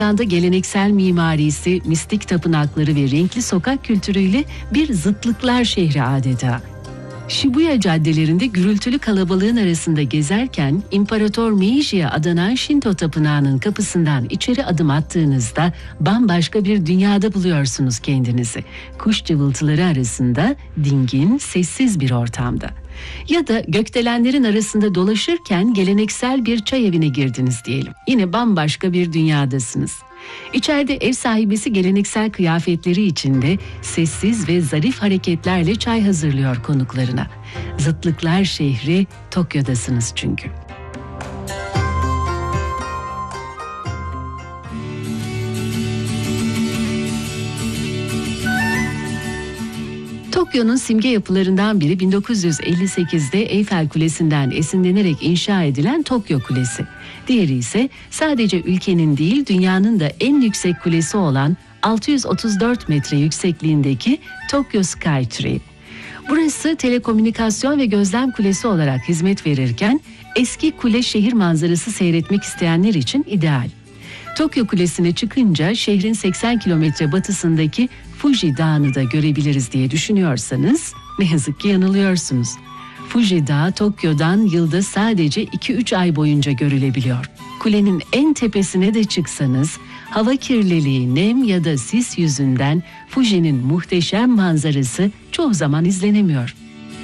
anda geleneksel mimarisi, mistik tapınakları ve renkli sokak kültürüyle bir zıtlıklar şehri adeta. Shibuya caddelerinde gürültülü kalabalığın arasında gezerken İmparator Meiji'ye adanan Shinto tapınağının kapısından içeri adım attığınızda bambaşka bir dünyada buluyorsunuz kendinizi. Kuş cıvıltıları arasında dingin, sessiz bir ortamda. Ya da gökdelenlerin arasında dolaşırken geleneksel bir çay evine girdiniz diyelim. Yine bambaşka bir dünyadasınız. İçeride ev sahibesi geleneksel kıyafetleri içinde sessiz ve zarif hareketlerle çay hazırlıyor konuklarına. Zıtlıklar şehri, Tokyo'dasınız çünkü. Tokyo'nun simge yapılarından biri 1958'de Eyfel Kulesi'nden esinlenerek inşa edilen Tokyo Kulesi. Diğeri ise sadece ülkenin değil dünyanın da en yüksek kulesi olan 634 metre yüksekliğindeki Tokyo Skytree. Burası telekomünikasyon ve gözlem kulesi olarak hizmet verirken eski kule şehir manzarası seyretmek isteyenler için ideal. Tokyo Kulesi'ne çıkınca şehrin 80 kilometre batısındaki Fuji Dağı'nı da görebiliriz diye düşünüyorsanız ne yazık ki yanılıyorsunuz. Fuji Dağı Tokyo'dan yılda sadece 2-3 ay boyunca görülebiliyor. Kulenin en tepesine de çıksanız hava kirliliği, nem ya da sis yüzünden Fuji'nin muhteşem manzarası çoğu zaman izlenemiyor.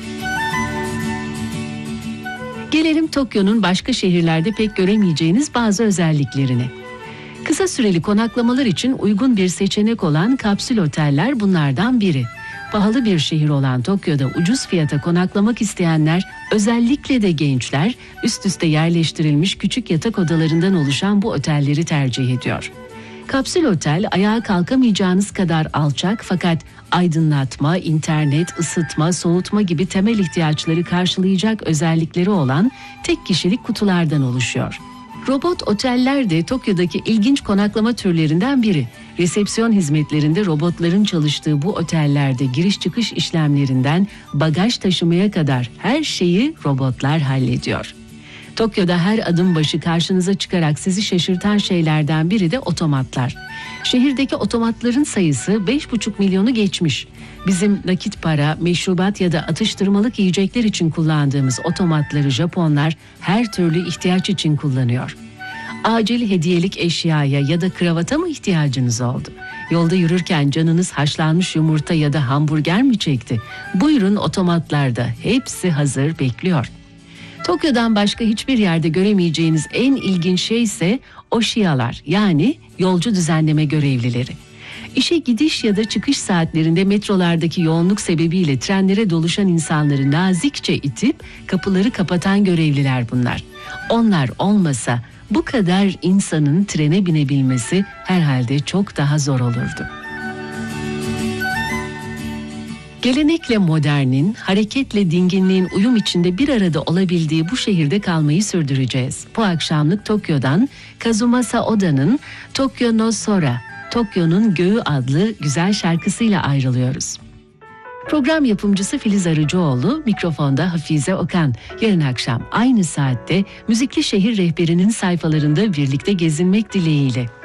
Gelelim Tokyo'nun başka şehirlerde pek göremeyeceğiniz bazı özelliklerine. Kısa süreli konaklamalar için uygun bir seçenek olan kapsül oteller bunlardan biri. Pahalı bir şehir olan Tokyo'da ucuz fiyata konaklamak isteyenler, özellikle de gençler, üst üste yerleştirilmiş küçük yatak odalarından oluşan bu otelleri tercih ediyor. Kapsül otel ayağa kalkamayacağınız kadar alçak fakat aydınlatma, internet, ısıtma, soğutma gibi temel ihtiyaçları karşılayacak özellikleri olan tek kişilik kutulardan oluşuyor. Robot oteller de Tokyo'daki ilginç konaklama türlerinden biri. Resepsiyon hizmetlerinde robotların çalıştığı bu otellerde giriş çıkış işlemlerinden bagaj taşımaya kadar her şeyi robotlar hallediyor. Tokyo'da her adım başı karşınıza çıkarak sizi şaşırtan şeylerden biri de otomatlar. Şehirdeki otomatların sayısı 5,5 milyonu geçmiş. Bizim nakit para, meşrubat ya da atıştırmalık yiyecekler için kullandığımız otomatları Japonlar her türlü ihtiyaç için kullanıyor. Acil hediyelik eşyaya ya da kravata mı ihtiyacınız oldu? Yolda yürürken canınız haşlanmış yumurta ya da hamburger mi çekti? Buyurun, otomatlarda hepsi hazır bekliyor. Tokyo'dan başka hiçbir yerde göremeyeceğiniz en ilginç şey ise oshiyalar, yani yolcu düzenleme görevlileri. İşe gidiş ya da çıkış saatlerinde metrolardaki yoğunluk sebebiyle trenlere doluşan insanları nazikçe itip kapıları kapatan görevliler bunlar. Onlar olmasa bu kadar insanın trene binebilmesi herhalde çok daha zor olurdu. Gelenekle modernin, hareketle dinginliğin uyum içinde bir arada olabildiği bu şehirde kalmayı sürdüreceğiz. Bu akşamlık Tokyo'dan Kazumasa Oda'nın Tokyo no Sora, Tokyo'nun Göğü adlı güzel şarkısıyla ayrılıyoruz. Program yapımcısı Filiz Arıcıoğlu, mikrofonda Hafize Okan. Yarın akşam aynı saatte Müzikli Şehir Rehberi'nin sayfalarında birlikte gezinmek dileğiyle.